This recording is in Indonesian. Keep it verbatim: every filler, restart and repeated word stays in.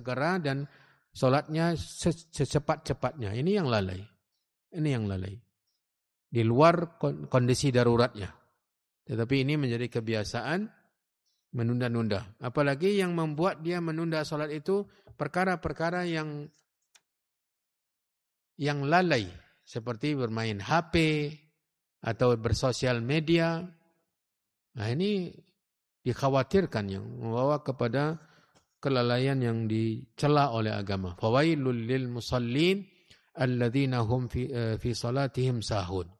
segera dan solatnya secepat-cepatnya. Ini yang lalai. Ini yang lalai. Di luar kondisi daruratnya. Tetapi ini menjadi kebiasaan menunda-nunda. Apalagi yang membuat dia menunda solat itu perkara-perkara yang yang lalai. Seperti bermain H P atau bersosial media. Nah ini dikhawatirkan yang membawa kepada kelalaian yang dicela oleh agama. Fawailul lil musallin alladzina hum fi, fi salatihim sahun.